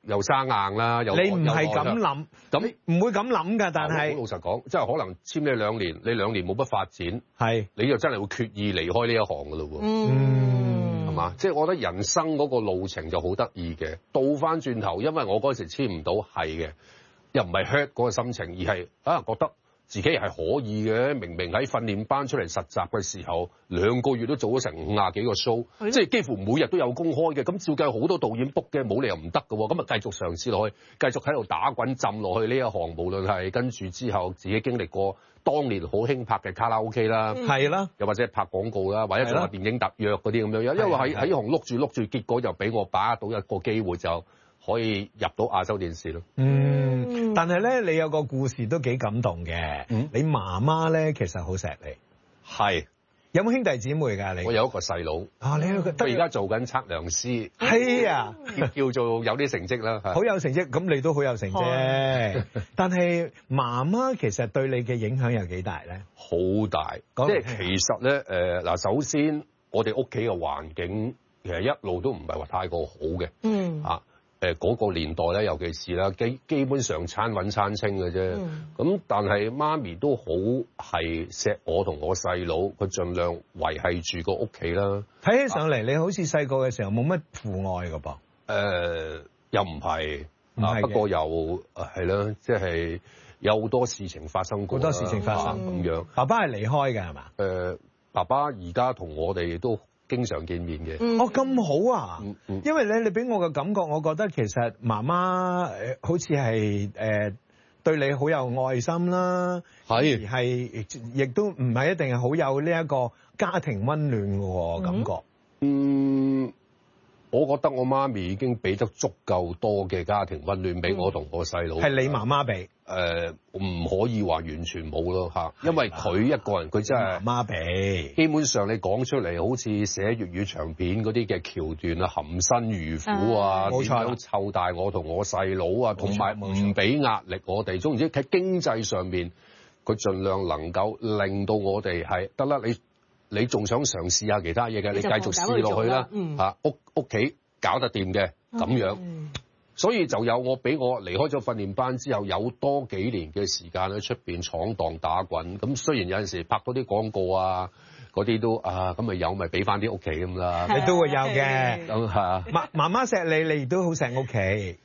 又生硬啦，又你唔係咁諗， 咁唔會咁諗㗎。但係好老實講，即係可能簽你2年，你2年冇乜發展， 係你就真係會決意離開呢一行㗎咯喎。係嘛？即係我覺得人生嗰個路程就好得意嘅。倒翻轉頭，因為我嗰時簽唔到，係嘅，又唔係 hurt 嗰個心情，而係覺得自己係可以嘅。明明喺訓練班出嚟實習嘅時候，2個月都做咗成50幾個 show，即係幾乎每日都有公開嘅。咁照計好多導演 book 嘅，冇理由唔得㗎喎。咁啊繼續嘗試落去，繼續喺度打滾浸落去呢一行。無論係跟住之後自己經歷過當年好興拍嘅卡拉 OK 啦， 係啦， 又或者拍廣告啦，或者做下電影特約嗰啲咁樣。因為喺呢行碌住，結果就俾我把握到一個機會，就可以入到亞洲電視咯。 但係咧，你有個故事都幾感動嘅。你媽媽咧其實好錫你。 係。 有冇兄弟姊妹㗎？你？ 我有一個細佬。 你有個佢而家做緊測量師。 係啊， 叫做有啲成績啦。 好有成績，咁你都好有成績。但係媽媽其實對你嘅影響有幾大咧？ 好大。即係其實咧，首先我哋屋企嘅環境其實一路都唔係話太過好嘅。嗰個年代咧，尤其是啦，基本上餐揾餐清嘅啫。咁但係媽咪都好係錫我同我細佬，佢盡量維係住個屋企啦。 睇起上嚟，你好似細個嘅時候冇乜父愛㗎噃。 又唔係，不過又係啦，即係有好多事情發生過。 好多事情發生咁樣。 爸爸係離開㗎係嘛？ 爸爸而家同我哋都經常見面嘅。 咁好啊！因為咧，你俾我嘅感覺，我覺得其實媽媽好似係對你好有愛心啦，係亦都唔係一定係好有呢一個家庭溫暖嘅感覺。 我覺得我媽咪已經俾得足夠多嘅家庭溫暖俾我同我細佬。 係你媽媽俾？ 唔可以話完全冇咯嚇，因為佢一個人佢真係媽俾。 基本上你講出嚟好似寫粵語長片嗰啲嘅橋段啊，含辛茹苦啊，點樣湊大我同我細佬啊，同埋唔俾壓力我哋。總之喺經濟上面，佢盡量能夠令到我哋係得啦。你仲想嘗試下其他嘢嘅，你繼續試落去啦。屋企搞得掂嘅咁樣。所以就有我俾我離開咗訓練班之後，有多幾年嘅時間喺出邊闖蕩打滾。咁雖然有陣時拍到啲廣告啊，嗰啲都咁咪有咪俾翻啲屋企咁啦。 你都會有嘅。 咁係。 媽媽錫你，你亦都好錫屋企。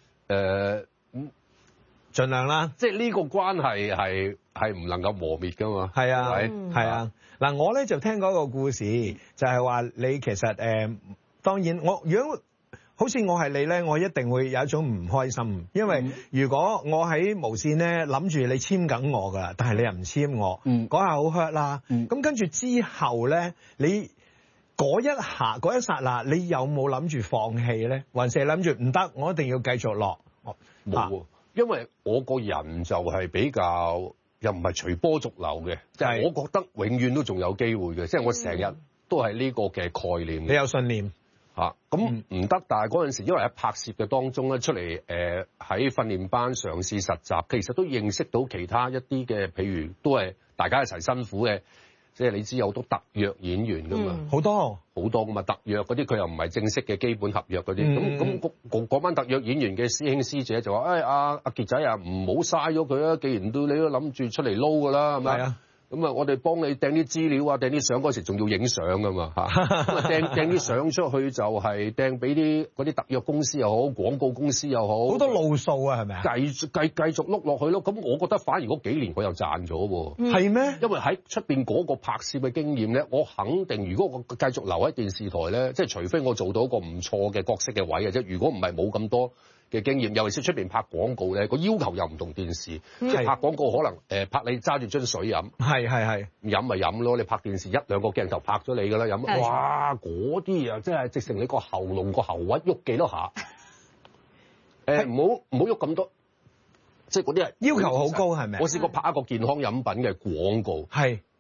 盡量啦。即係呢個關係係唔能夠磨滅噶嘛。 係啊，係啊。嗱，我咧就聽過一個故事，就係話你其實當然如果好似我係你咧，我一定會有一種唔開心，因為如果我喺無線咧諗住你簽緊我㗎，但係你又唔簽我，嗰下好 hurt 啦。咁跟住之後咧，你嗰一剎那，你有冇諗住放棄咧？還是諗住唔得，我一定要繼續落？ 冇喎，因為我個人就係比較又唔係隨波逐流嘅，即係我覺得永遠都仲有機會嘅，即係我成日都係呢個嘅概念。 你有信念？ 咁唔得，但係嗰陣時因為喺拍攝嘅當中咧出嚟喺訓練班嘗試實習，其實都認識到其他一啲嘅，譬如都係大家一齊辛苦嘅，即係你知有好多特約演員噶嘛， 好多噶嘛，特約嗰啲佢又唔係正式嘅基本合約嗰啲，咁嗰班特約演員嘅師兄師姐就話：阿傑仔啊，唔好嘥咗佢啊！既然你都諗住出嚟撈噶啦，係咪啊？咁我哋幫你掟啲資料啊，掟啲相嗰時仲要影相噶嘛嚇，掟啲相出去就係掟俾嗰啲特約公司又好，廣告公司又好， 好多路數啊，係咪啊？ 繼續碌落去咯。咁我覺得反而嗰幾年我又賺咗喎。 係咩？ 因為喺出邊嗰個拍攝嘅經驗咧，我肯定如果我繼續留喺電視台咧，即係除非我做到一個唔錯嘅角色嘅位嘅啫。如果唔係冇咁多嘅經驗，尤其是出邊拍廣告咧，個要求又唔同電視，即係拍廣告可能拍你揸住樽水飲，係飲咪飲咯。你拍電視1-2個鏡頭拍咗你㗎啦，飲哇嗰啲啊，真係直情你個喉嚨個喉核喐幾多下，唔好喐咁多，即係嗰啲係要求好高係咪？ 我試過拍一個健康飲品嘅廣告，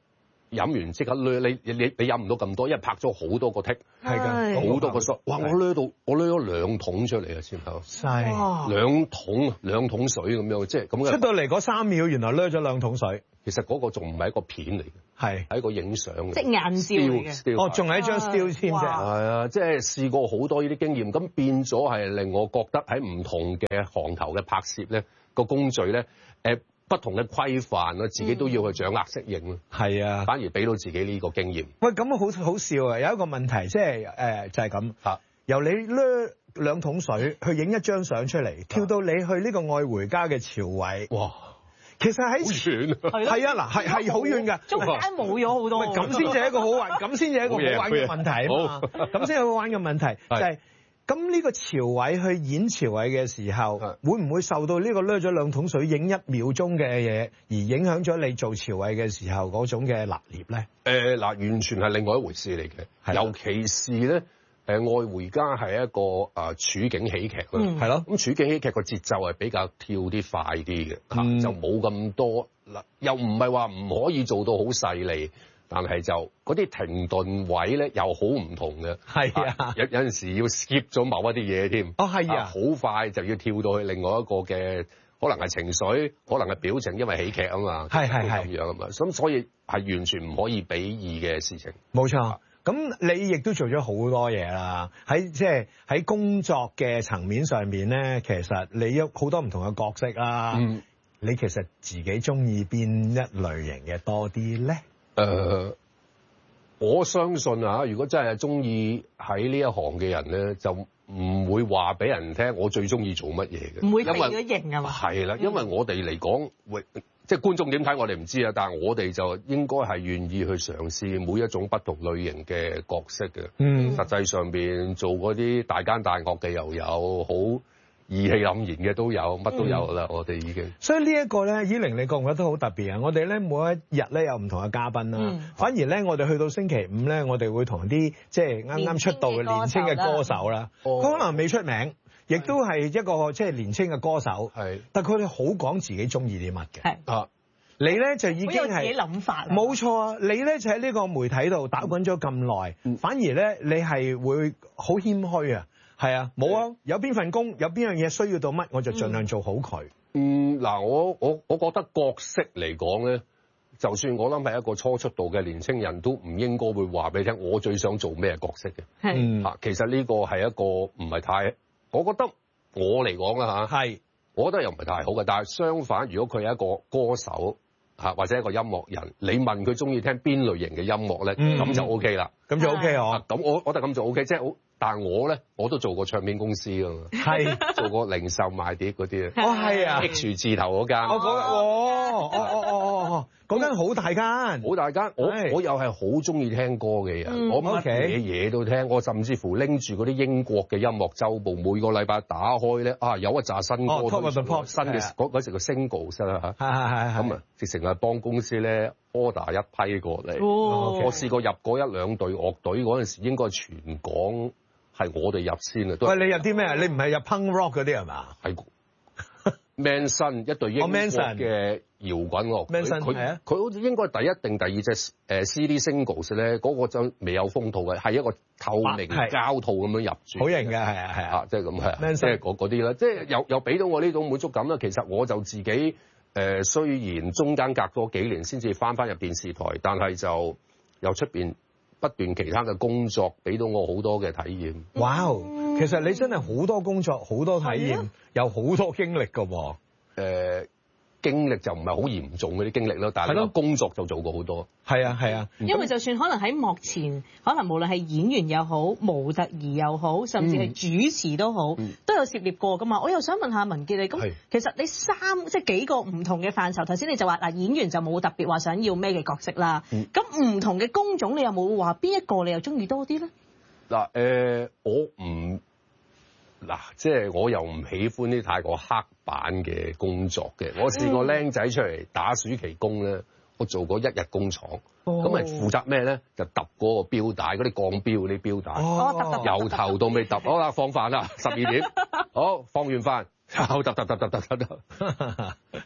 飲完即刻掠，你飲唔到咁多，因為拍咗好多個剔， 係㗎， 好多個水。哇！我掠咗2桶出嚟啊，先頭。 係 2桶水咁樣，即係咁。 出到嚟嗰3秒，原來掠咗2桶水。 其實嗰個仲唔係一個片嚟嘅，係一個影相嘅， 即係硬照嚟嘅。 哦，仲係一張 still 添啫。係啊，即係試過好多呢啲經驗，咁變咗係令我覺得喺唔同嘅行頭嘅拍攝咧，個工序咧，不同嘅規範啊，自己都要去掌握適應咯。係啊，反而俾到自己呢個經驗。 喂，咁好笑啊！有一個問題，即係就係咁嚇，由你掠2桶水去影一張相出嚟，跳到你去呢個愛回家嘅潮位，哇！其實喺好遠係啊，嗱係好遠㗎， 中間冇咗好多。 咁先至係一個好玩，咁先至係一個好玩嘅問題啊嘛。咁先係好玩嘅問題就係，咁呢個潮位去演潮位嘅時候，會唔會受到呢個掠咗2桶水影1秒鐘嘅嘢，而影響咗你做潮位嘅時候嗰種嘅拿捏咧？ 嗱，完全係另外一回事嚟嘅，尤其是咧。愛回家係一個處境喜劇啦，係咯。咁處境喜劇個節奏係比較跳啲快啲嘅，就冇咁多嗱，又唔係話唔可以做到好細膩，但係就嗰啲停頓位咧又好唔同嘅。係啊，有陣時要 skip 咗某一啲嘢添。哦，係啊，好快就要跳到去另外一個嘅，可能係情緒，可能係表情，因為喜劇啊嘛，係咁樣啊嘛。咁所以係完全唔可以比擬嘅事情。冇錯。咁你亦都做咗好多嘢啦，喺工作嘅層面上面咧，其實你有好多唔同嘅角色啦。你其實自己中意邊一類型嘅多啲咧？我相信啊，如果真係中意喺呢一行嘅人咧，就唔會話俾人聽我最中意做乜嘢嘅， 唔會定咗型係嘛？ 係啦，因為我哋嚟講，即係觀眾點睇我哋唔知啊，但係我哋就應該係願意去嘗試每一種不同類型嘅角色嘅。實際上邊做嗰啲大奸大惡嘅又有，好義氣凜然嘅都有，乜都有啦。我哋已經。所以呢一個咧，依玲你覺唔覺得都好特別啊？我哋咧每一日咧有唔同嘅嘉賓啦，反而咧我哋去到星期五咧，我哋會同啲即係啱啱出道嘅年青嘅歌手啦，佢可能未出名。亦都係一個即係年青嘅歌手，但佢哋好講自己中意啲乜嘅。你咧就已經係自己諗法。 冇錯啊！你咧就喺呢個媒體度打滾咗咁耐，反而咧你係會好謙虛啊。係啊，冇啊，有邊份工有邊樣嘢需要到乜，我就盡量做好佢。 嗱，我覺得角色嚟講咧，就算我諗係一個初出道嘅年青人，都唔應該會話俾你聽，我最想做咩角色嘅。其實呢個係一個唔係太。我覺得我嚟講啦嚇，我覺得又唔係太好嘅。但係相反，如果佢係一個歌手或者一個音樂人，你問佢中意聽邊類型嘅音樂咧，咁就 OK 啦。咁就 OK 嗬。咁我覺得咁就 OK，即係好。但係我咧，我都做過唱片公司㗎嘛，做過零售賣碟嗰啲啊。哦，係啊 ，H 字頭嗰間。 嗰間好大間， 好大間。我又係好中意聽歌嘅人，我乜嘢都聽。我甚至乎拎住嗰啲英國嘅音樂週報，每個禮拜打開咧，有一紮新歌，新嘅嗰時個 singles 啦嚇。咁啊，直情係幫公司咧 order 一批過嚟。我試過入過1、2隊樂隊嗰陣時，應該全港。係我哋入先啊！ 喂，你入啲咩啊？你唔係入 punk rock 嗰啲係嘛？ 係 Manson 一隊英國嘅搖滾樂隊，佢好似應該第一定第二隻CD singles 咧，嗰個就未有封套嘅，係一個透明膠套咁樣入住。 好型嘅，係啊， 即係咁係，即係嗰啲啦，即係又俾到我呢種滿足感啦。其實我就自己雖然中間隔咗幾年先至翻入電視台，但係就由出邊。不斷其他嘅工作俾到我好多嘅體驗。 哇！其實你真係好多工作，好多體驗，有好多經歷㗎喎。 經歷就唔係好嚴重嗰啲經歷咯，但係工作就做過好多。係啊。 因為就算可能喺幕前，可能無論係演員又好，模特兒又好，甚至係主持都好，都有涉獵過㗎嘛。我又想問下文傑你，咁其實你即係幾個唔同嘅範疇，頭先你就話嗱，演員就冇特別話想要咩嘅角色啦。咁唔同嘅工種，你有冇話邊一個你又中意多啲咧？ 即係我又唔喜歡啲太過刻板嘅工作嘅。我試過僆仔出嚟打暑期工咧，我做過1日工廠，咁咪負責咩咧？就揼嗰個錶帶，嗰啲鋼錶嗰啲錶帶，由頭到尾揼。好啦，放飯啦，12點，好，放完飯，又揼。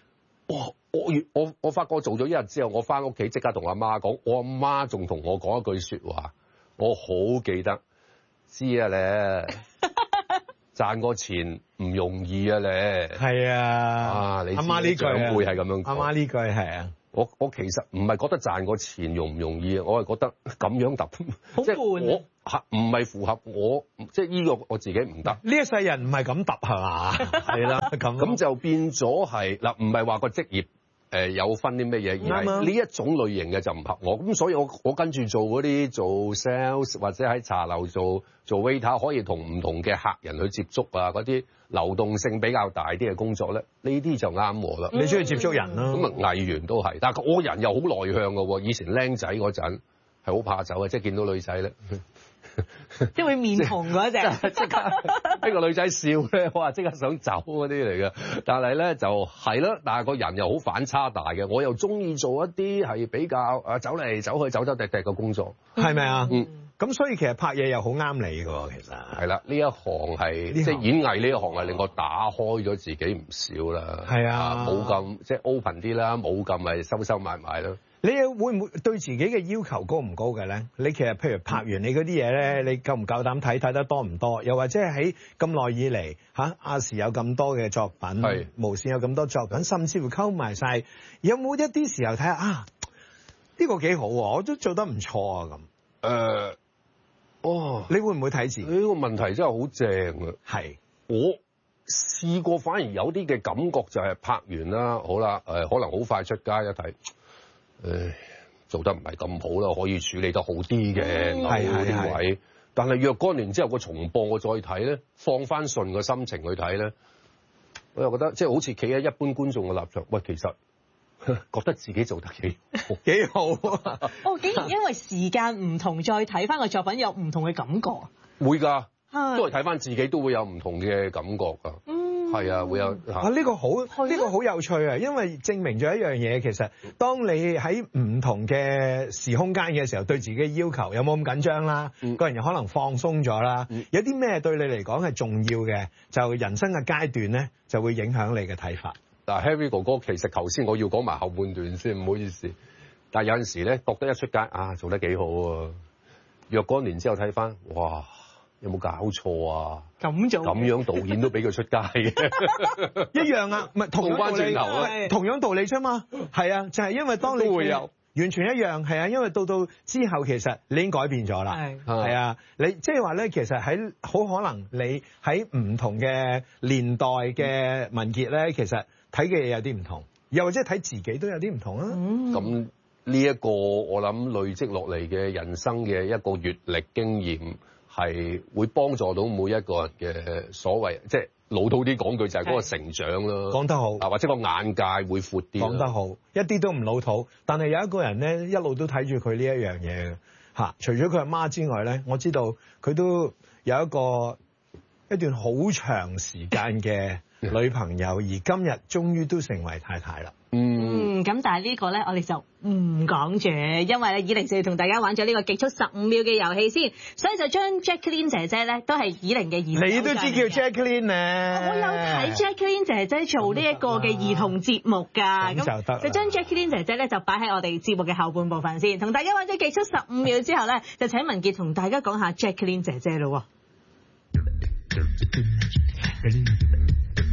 我發覺做咗一日之後，我翻屋企即刻同阿媽講，我阿媽仲同我講一句説話，我好記得，知啊咧，賺個錢唔容易啊咧， 係啊， 你阿媽呢句長輩係咁樣講， 阿媽呢句係啊。 我其實唔係覺得賺個錢容唔容易啊，我係覺得咁樣揼，即係我唔係符合我，即係呢個我自己唔得。 呢一世人唔係咁揼係嘛？係啦， 咁就變咗係嗱，唔係話個職業有分啲咩嘢，而係呢一種類型嘅就唔合我。咁所以我跟住做嗰啲做 sales 或者喺茶樓做 waiter，可以同唔同嘅客人去接觸啊，嗰啲流動性比較大啲嘅工作咧，呢啲就啱我啦。 你中意接觸人啦， 咁藝員都係，但係我人又好內向嘅喎。以前僆仔嗰陣係好怕醜嘅，即係見到女仔咧， 即係會面紅嗰隻， 即刻呢個女仔笑咧，我話即刻想走嗰啲嚟嘅。但係咧就係啦，但係個人又好反差大嘅。我又中意做一啲係比較走嚟走去、走走趯趯嘅工作， 係咪啊？ 嗯。 咁所以其實拍嘢又好啱你嘅喎，其實係啦，呢一行係即係演藝呢一行係令我打開咗自己唔少啦。 係啊， 冇咁即係 open 啲啦，冇咁咪收埋啦。 你會唔會對自己嘅要求高唔高嘅咧？你其實譬如拍完你嗰啲嘢咧，你夠唔夠膽睇得多唔多？又或者喺咁耐以嚟亞視有咁多嘅作品，無線有咁多作品，甚至乎溝埋晒，有冇一啲時候睇下呢個幾好喎，我都做得唔錯啊咁。你會唔會睇字？ 呢個問題真係好正啊！ 係， 我試過，反而有啲嘅感覺就係拍完啦，好啦，可能好快出街一睇，做得唔係咁好啦，可以處理得好啲嘅嗰啲位。但係若干年之後個重播，我再睇咧，放翻順個心情去睇咧，我又覺得即係好似企喺一般觀眾嘅立場，喂，其實覺得自己做得幾好啊！ 竟然因為時間唔同，再睇翻個作品有唔同嘅感覺。 會㗎，都係睇翻自己都會有唔同嘅感覺㗎。係啊，會有呢個好有趣啊！因為證明咗一樣嘢，其實當你喺唔同嘅時空間嘅時候，對自己要求有冇咁緊張啦，個人又可能放鬆咗啦。有啲咩對你嚟講係重要嘅，就人生嘅階段咧，就會影響你嘅睇法。 嗱，Harry 哥哥，其實頭先我要講埋後半段先，唔好意思。但係有陣時咧，覺得一出街做得幾好啊！若干年之後睇翻，哇，有冇搞錯啊？咁樣導演都俾佢出街嘅， 一樣啊，唔係同樣道理，同樣道理啫嘛。係啊，就係因為當你都會有完全一樣，係啊，因為到之後其實你已經改變咗啦，係啊，你即係話咧，其實喺好可能你喺唔同嘅年代嘅文傑咧，其實睇嘅嘢有啲唔同，又或者睇自己都有啲唔同啊。 咁呢一個我諗累積落嚟嘅人生嘅一個閲歷經驗，係會幫助到每一個人嘅所謂，即係老土啲講句就係嗰個成長啦。講得好， 或者個眼界會闊啲。 講得好，一啲都唔老土。但係有一個人咧，一路都睇住佢呢一樣嘢嘅嚇。除咗佢阿媽之外咧，我知道佢都有一段好長時間嘅女朋友，而今日終於都成為太太啦。 咁但係呢個咧，我哋就唔講住，因為咧2014同大家玩咗呢個極速15秒嘅遊戲先，所以就將 Jacqueline 姐姐咧都係20嘅兒童。 你都知叫 Jacqueline 咧？ 我有睇 Jacqueline 姐姐做呢一個嘅兒童節目㗎， 咁就將 Jacqueline 姐姐咧就擺喺我哋節目嘅後半部分先，同大家玩咗極速15秒之後咧，就請文傑同大家講下 Jacqueline 姐姐咯喎。